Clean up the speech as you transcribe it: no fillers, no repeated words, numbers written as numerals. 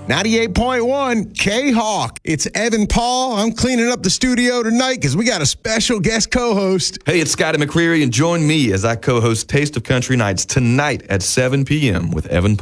98.1 K-Hawk. It's Evan Paul. I'm cleaning up the studio tonight because we got a special guest co-host. Hey, it's Scotty McCreery, and join me as I co-host Taste of Country Nights tonight at 7 p.m. with Evan Paul.